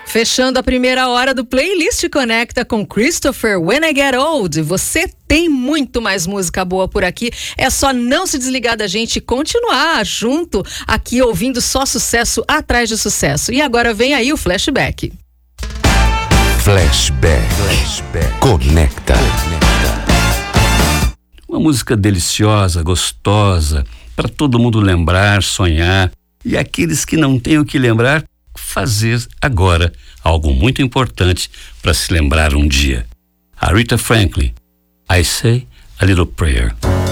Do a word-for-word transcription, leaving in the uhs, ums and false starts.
Fechando a primeira hora do Playlist Conecta com Christopher When I Get Old. Você tem muito mais música boa por aqui. É só não se desligar da gente e continuar junto aqui ouvindo só sucesso atrás de sucesso. E agora vem aí o Flashback. Flashback. Flashback. Conecta. Uma música deliciosa, gostosa, para todo mundo lembrar, sonhar. E aqueles que não têm o que lembrar, fazer agora algo muito importante para se lembrar um dia. Aretha Franklin, I Say a Little Prayer.